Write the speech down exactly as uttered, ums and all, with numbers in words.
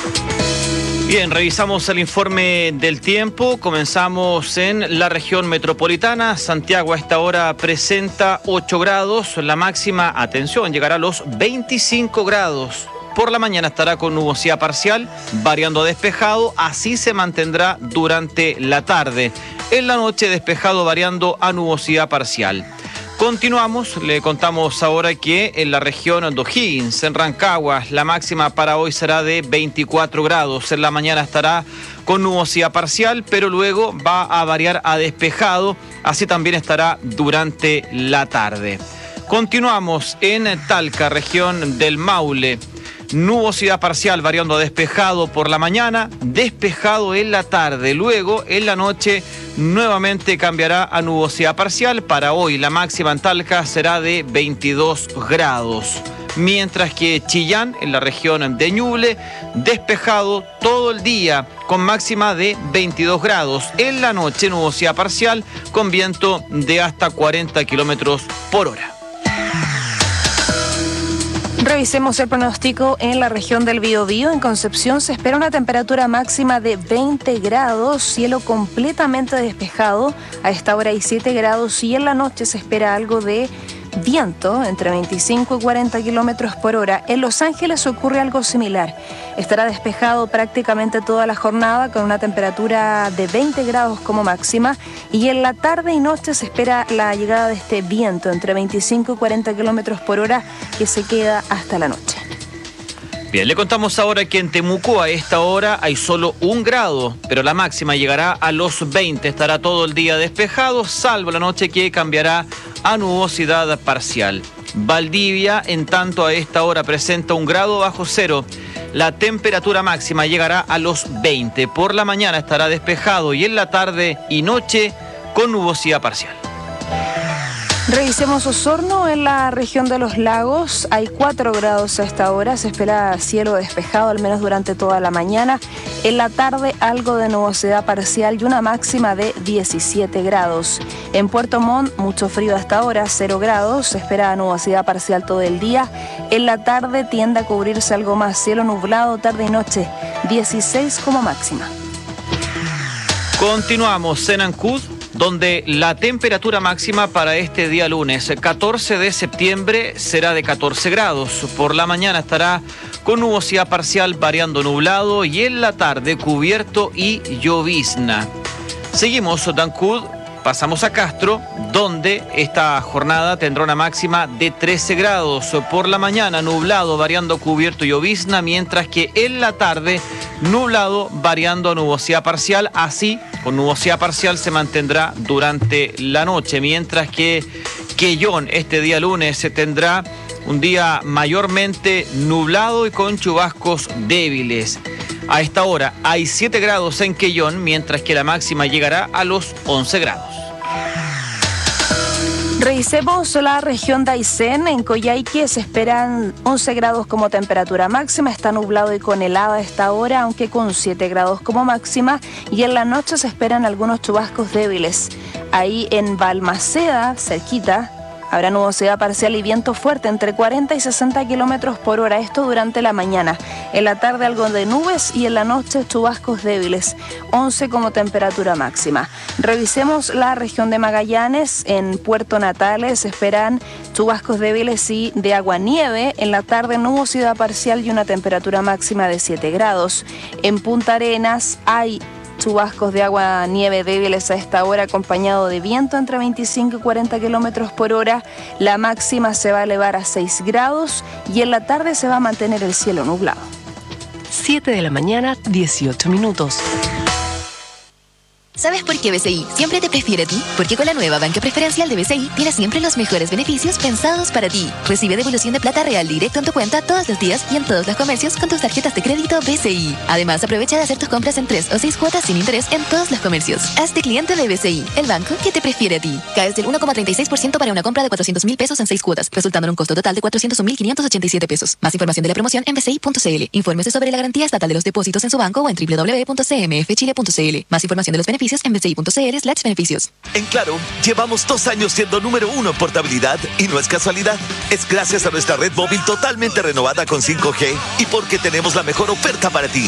Bien, revisamos el informe del tiempo. Comenzamos en la región metropolitana. Santiago a esta hora presenta ocho grados. La máxima, atención, llegará a los veinticinco grados. Por la mañana estará con nubosidad parcial, variando a despejado. Así se mantendrá durante la tarde. En la noche despejado, variando a nubosidad parcial. Continuamos, le contamos ahora que en la región de O'Higgins, en Rancagua, la máxima para hoy será de veinticuatro grados. En la mañana estará con nubosidad parcial, pero luego va a variar a despejado. Así también estará durante la tarde. Continuamos en Talca, región del Maule. Nubosidad parcial variando a despejado por la mañana, despejado en la tarde. Luego, en la noche, nuevamente cambiará a nubosidad parcial. Para hoy, la máxima en Talca será de veintidós grados. Mientras que Chillán, en la región de Ñuble, despejado todo el día, con máxima de veintidós grados. En la noche, nubosidad parcial, con viento de hasta cuarenta kilómetros por hora. Revisemos el pronóstico en la región del Biobío. En Concepción se espera una temperatura máxima de veinte grados, cielo completamente despejado. A esta hora hay siete grados y en la noche se espera algo de viento entre veinticinco y cuarenta kilómetros por hora. En Los Ángeles ocurre algo similar. Estará despejado prácticamente toda la jornada con una temperatura de veinte grados como máxima y en la tarde y noche se espera la llegada de este viento entre veinticinco y cuarenta kilómetros por hora que se queda hasta la noche. Bien, le contamos ahora que en Temuco a esta hora hay solo un grado, pero la máxima llegará a los veinte. Estará todo el día despejado, salvo la noche que cambiará a nubosidad parcial. Valdivia, en tanto, a esta hora presenta un grado bajo cero. La temperatura máxima llegará a los veinte. Por la mañana estará despejado y en la tarde y noche con nubosidad parcial. Revisemos Osorno, en la región de los lagos. Hay cuatro grados a esta hora. Se espera cielo despejado al menos durante toda la mañana. En la tarde algo de nubosidad parcial y una máxima de diecisiete grados. En Puerto Montt mucho frío hasta ahora, cero grados. Se espera nubosidad parcial todo el día. En la tarde tiende a cubrirse algo más, cielo nublado tarde y noche, dieciséis como máxima. Continuamos en Ancud, donde la temperatura máxima para este día lunes, catorce de septiembre, será de catorce grados. Por la mañana estará con nubosidad parcial variando nublado y en la tarde cubierto y llovizna. Seguimos de Ancud, pasamos a Castro, donde esta jornada tendrá una máxima de trece grados. Por la mañana nublado variando cubierto y llovizna, mientras que en la tarde nublado variando a nubosidad parcial. Así, con nubosidad parcial se mantendrá durante la noche, mientras que Quellón este día lunes se tendrá un día mayormente nublado y con chubascos débiles. A esta hora hay siete grados en Quellón, mientras que la máxima llegará a los once grados. Revisemos la región de Aysén. En Coyhaique se esperan once grados como temperatura máxima. Está nublado y con helada a esta hora, aunque con siete grados como máxima. Y en la noche se esperan algunos chubascos débiles. Ahí en Balmaceda, cerquita, habrá nubosidad parcial y viento fuerte entre cuarenta y sesenta kilómetros por hora, esto durante la mañana. En la tarde algo de nubes y en la noche chubascos débiles, once como temperatura máxima. Revisemos la región de Magallanes. En Puerto Natales se esperan chubascos débiles y de aguanieve. En la tarde nubosidad parcial y una temperatura máxima de siete grados. En Punta Arenas hay chubascos de agua nieve débiles a esta hora, acompañado de viento entre veinticinco y cuarenta kilómetros por hora. La máxima se va a elevar a seis grados y en la tarde se va a mantener el cielo nublado. siete de la mañana, dieciocho minutos. ¿Sabes por qué B C I siempre te prefiere a ti? Porque con la nueva banca preferencial de B C I tienes siempre los mejores beneficios pensados para ti. Recibe devolución de plata real directo en tu cuenta todos los días y en todos los comercios con tus tarjetas de crédito B C I. Además, aprovecha de hacer tus compras en tres o seis cuotas sin interés en todos los comercios. Hazte cliente de B C I, el banco que te prefiere a ti. Caes del uno coma treinta y seis por ciento para una compra de cuatrocientos mil pesos en seis cuotas, resultando en un costo total de cuatrocientos un mil quinientos ochenta y siete pesos. Más información de la promoción en b c i punto c l. Infórmese sobre la garantía estatal de los depósitos en su banco o en w w w punto c m f chile punto c l. Más información de los beneficios en b c i punto c l slash beneficios. En Claro, llevamos dos años siendo número uno en portabilidad y no es casualidad. Es gracias a nuestra red móvil totalmente renovada con cinco G y porque tenemos la mejor oferta para ti.